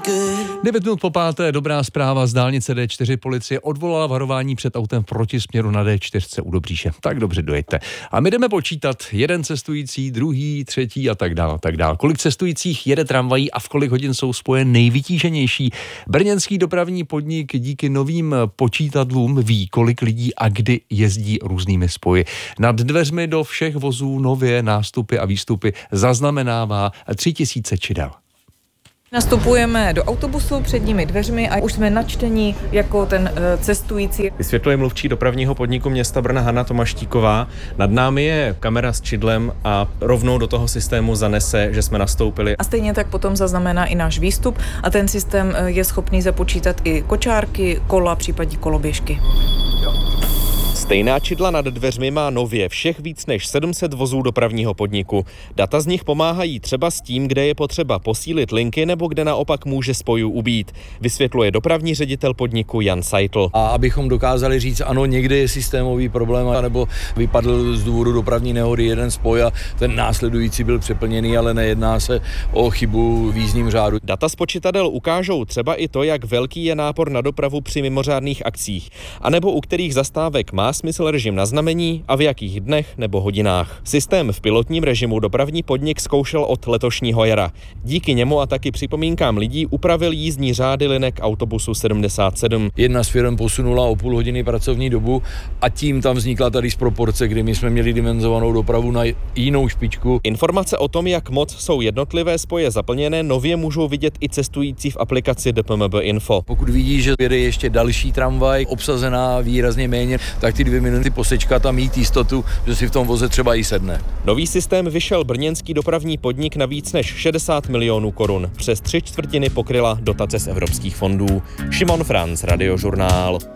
9 minut po páté, dobrá zpráva z dálnice D4. Policie odvolala varování před autem v protisměru na D4 u Dobříše. Tak dobře, dojeďte. A my jdeme počítat jeden cestující, druhý, třetí a tak dále. Kolik cestujících jede tramvají a v kolik hodin jsou spoje nejvytíženější. Brněnský dopravní podnik díky novým počítadlům ví, kolik lidí a kdy jezdí různými spoji. Nad dveřmi do všech vozů nově nástupy a výstupy zaznamenává 3000 čidel. Nastupujeme do autobusu před nimi dveřmi a už jsme načtení jako ten cestující. Vysvětluje mluvčí dopravního podniku města Brna Hana Tomaštíková. Nad námi je kamera s čidlem a rovnou do toho systému zanese, že jsme nastoupili. A stejně tak potom zaznamená i náš výstup a ten systém je schopný započítat i kočárky, kola, případně koloběžky. Stejná čidla nad dveřmi má nově všech víc než 700 vozů dopravního podniku. Data z nich pomáhají třeba s tím, kde je potřeba posílit linky nebo kde naopak může spojů ubýt, vysvětluje dopravní ředitel podniku Jan Seitl. A abychom dokázali říct, ano, někde je systémový problém, nebo vypadl z důvodu dopravní nehody jeden spoj a ten následující byl přeplněný, ale nejedná se o chybu v jízdním řádu. Data z počitadel ukážou třeba i to, jak velký je nápor na dopravu při mimořádných akcích, anebo u kterých zastávek má smysl režim na znamení a v jakých dnech nebo hodinách. Systém v pilotním režimu dopravní podnik zkoušel od letošního jara. Díky němu a taky připomínkám lidí upravil jízdní řády linek autobusu 77. Jedna z firem posunula o půl hodiny pracovní dobu a tím tam vznikla tady disproporce, kdy my jsme měli dimenzovanou dopravu na jinou špičku. Informace o tom, jak moc jsou jednotlivé spoje zaplněné, nově můžou vidět i cestující v aplikaci DPMB Info. Pokud vidí, že jede ještě další tramvaj, obsazená výrazně méně, tak ty 2 minuty posečkat a mít jistotu, že si v tom voze třeba i sedne. Nový systém vyšel brněnský dopravní podnik na víc než 60 milionů korun. Přes 3/4 pokryla dotace z evropských fondů. Šimon Franc, Radiožurnál.